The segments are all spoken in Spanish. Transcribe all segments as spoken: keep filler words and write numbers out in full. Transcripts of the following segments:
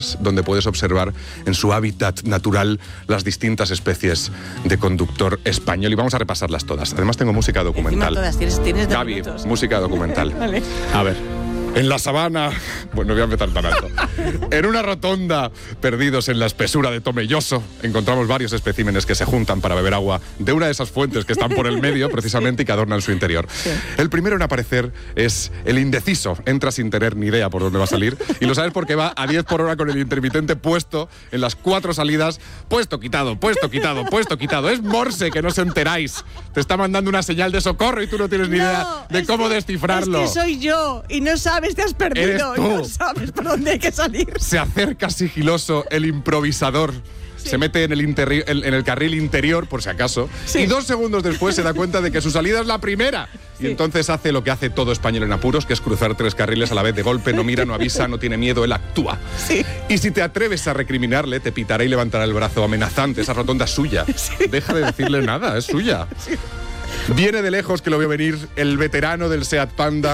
donde puedes observar en su hábitat natural las distintas especies de conductor español, y vamos a repasarlas todas. Además tengo música documental. Todas, tienes, tienes Gaby, minutos. música documental. Vale. A ver. En la sabana, bueno, no voy a empezar tan alto. En una rotonda, perdidos en la espesura de Tomelloso, encontramos varios especímenes que se juntan para beber agua de una de esas fuentes que están por el medio, precisamente, y que adornan su interior. Sí. El primero en aparecer es el indeciso. Entra sin tener ni idea por dónde va a salir, y lo sabes porque va a diez por hora con el intermitente puesto en las cuatro salidas. Puesto, quitado, puesto, quitado, puesto, quitado. Es Morse, que no os enteráis. Te está mandando una señal de socorro y tú no tienes ni no, idea de cómo que, descifrarlo. Es que soy yo, y no sabes. Te has perdido, no sabes por dónde hay que salir. Se acerca sigiloso el improvisador. Sí. Se mete en el, interi- en, en el carril interior, por si acaso, sí. Y dos segundos después se da cuenta de que su salida es la primera. Sí. Y entonces hace lo que hace todo español en apuros, que es cruzar tres carriles a la vez de golpe. No mira, no avisa, no tiene miedo, él actúa. Sí. Y si te atreves a recriminarle, te pitará y levantará el brazo amenazante. Esa rotonda es suya. Sí. Deja de decirle nada, es suya. Sí. Viene de lejos, que lo veo venir, el veterano del Seat Panda.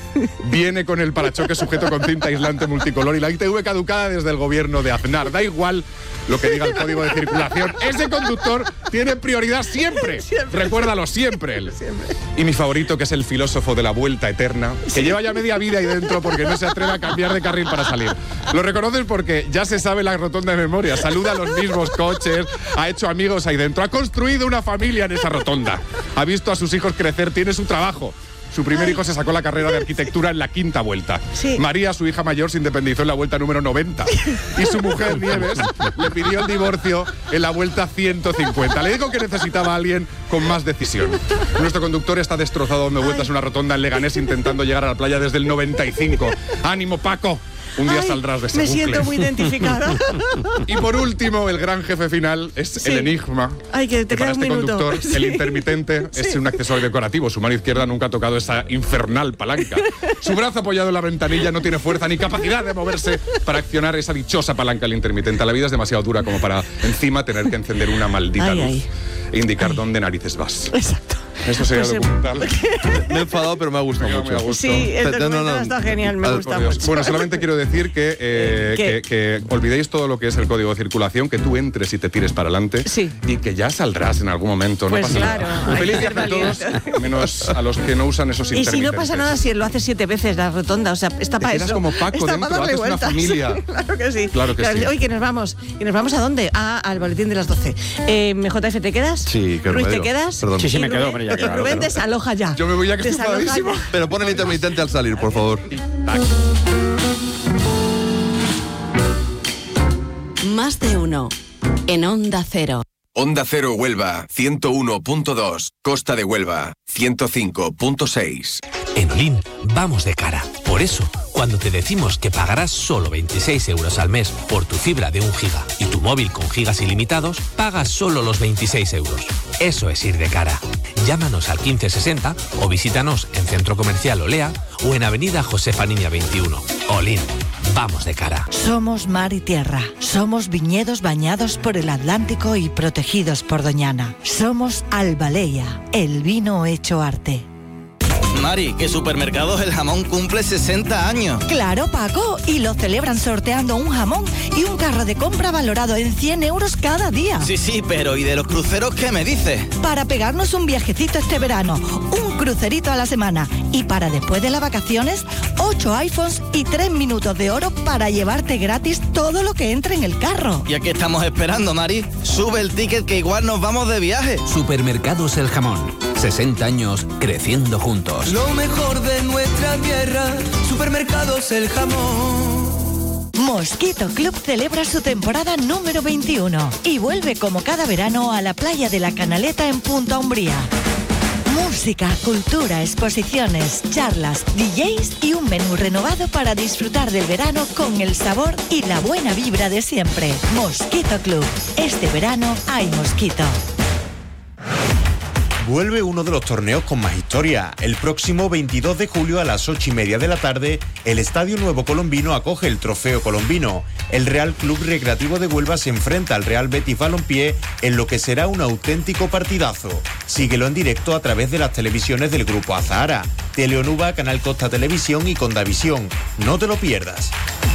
Viene con el parachoque sujeto con cinta aislante multicolor y la I T V caducada desde el gobierno de Aznar. Da igual lo que diga el código de circulación. Ese conductor tiene prioridad siempre. siempre. Recuérdalo, siempre él. Siempre. Y mi favorito, que es el filósofo de la vuelta eterna, que sí. lleva ya media vida ahí dentro porque no se atreve a cambiar de carril para salir. Lo reconoces porque ya se sabe la rotonda de memoria. Saluda a los mismos coches, ha hecho amigos ahí dentro, ha construido una familia en esa rotonda. Ha visto a sus hijos crecer, tiene su trabajo. Su primer Ay. hijo se sacó la carrera de arquitectura en la quinta vuelta. Sí. María, su hija mayor, se independizó en la vuelta número noventa. Y su mujer, Nieves, le pidió el divorcio en la vuelta ciento cincuenta. Le dijo que necesitaba a alguien con más decisión. Nuestro conductor está destrozado dando vueltas en una rotonda en Leganés intentando llegar a la playa desde el noventa y cinco. ¡Ánimo, Paco! Un día Ay, saldrás de ese Me bucle. siento muy identificada. Y por último, el gran jefe final es sí. el enigma. Ay, que te que para un este minuto. conductor, sí. el intermitente sí. es un accesorio decorativo. Su mano izquierda nunca ha tocado esa infernal palanca. Su brazo apoyado en la ventanilla no tiene fuerza ni capacidad de moverse para accionar esa dichosa palanca del intermitente. La vida es demasiado dura como para encima tener que encender una maldita ay, luz ay. e indicar ay. dónde narices vas. Exacto. Eso sería pues documental. Me he enfadado, pero me ha gustado mucho. Me sí, el documental no, no, no. está genial, me gusta mucho. Bueno, solamente quiero decir que, eh, que, que olvidéis todo lo que es el código de circulación, que tú entres y te tires para adelante sí. y que ya saldrás en algún momento. Pues no pasa claro. nada. Feliz día a todos, menos a los que no usan esos intermitentes. Y si no pasa nada si lo haces siete veces la rotonda, o sea, está para eso. Te como Paco está dentro, haces vueltas. Una familia. Sí, claro que sí. Claro que claro, sí. Hoy que nos vamos. ¿Y nos vamos a dónde? Ah, al boletín de las doce. Eh, J F, ¿te quedas? Sí, que Ruiz, ¿te quedas? Perdón. Sí, sí, me quedo. Rubén, ya, Rubén desaloja ya. Yo me voy ya que estoy enfadadísimo. Pero pon el intermitente al salir, por favor. Más de uno en Onda Cero. Onda Cero Huelva, ciento uno punto dos. Costa de Huelva, ciento cinco punto seis. En Olin vamos de cara. Por eso, cuando te decimos que pagarás solo veintiséis euros al mes por tu fibra de un giga y tu móvil con gigas ilimitados, pagas solo los veintiséis euros. Eso es ir de cara. Llámanos al quince sesenta o visítanos en Centro Comercial Olea o en Avenida Josefa Niña veintiuno. Olin, vamos de cara. Somos mar y tierra. Somos viñedos bañados por el Atlántico y protegidos por Doñana. Somos Albaleya, el vino hecho arte. Mari, que Supermercados El Jamón cumple sesenta años. Claro, Paco, y lo celebran sorteando un jamón y un carro de compra valorado en cien euros cada día. Sí, sí, pero ¿y de los cruceros qué me dices? Para pegarnos un viajecito este verano, un crucerito a la semana. Y para después de las vacaciones, ocho iPhones y tres minutos de oro para llevarte gratis todo lo que entre en el carro. ¿Y a qué estamos esperando, Mari? Sube el ticket que igual nos vamos de viaje. Supermercados El Jamón. sesenta años creciendo juntos. Lo mejor de nuestra tierra, Supermercados El Jamón. Mosquito Club celebra su temporada número veintiuno y vuelve como cada verano a la playa de la Canaleta en Punta Umbría. Música, cultura, exposiciones, charlas, D Js y un menú renovado para disfrutar del verano con el sabor y la buena vibra de siempre. Mosquito Club. Este verano hay mosquito. Vuelve uno de los torneos con más historia. El próximo veintidós de julio a las ocho y media de la tarde, el Estadio Nuevo Colombino acoge el Trofeo Colombino. El Real Club Recreativo de Huelva se enfrenta al Real Betis Balompié en lo que será un auténtico partidazo. Síguelo en directo a través de las televisiones del Grupo Azahara, Teleonuba, Canal Costa Televisión y Condavisión. No te lo pierdas.